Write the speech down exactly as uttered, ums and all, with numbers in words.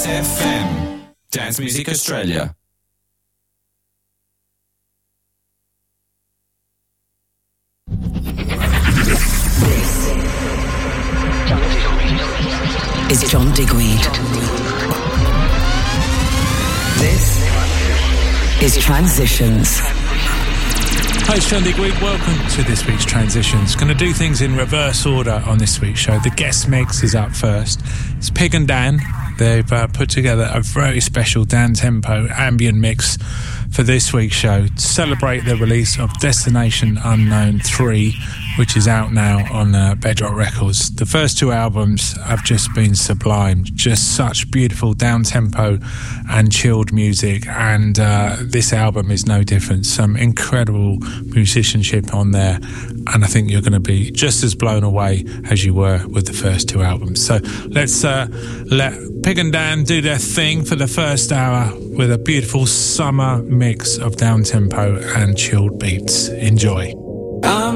F M, Dance Music Australia. This is John Digweed. This is Transitions. Hi, it's John Digweed. Welcome to this week's Transitions. Going to do things in reverse order on this week's show. The guest mix is up first. It's Pig and Dan. They've uh, put together a very special Dan Tempo ambient mix for this week's show to celebrate the release of Destination Unknown three, which is out now on uh, Bedrock Records. The first two albums have just been sublime, just such beautiful down-tempo and chilled music, and uh, this album is no different. Some incredible musicianship on there, and I think you're going to be just as blown away as you were with the first two albums. So let's uh, let Pig and Dan do their thing for the first hour with a beautiful summer mix of down-tempo and chilled beats. Enjoy. Um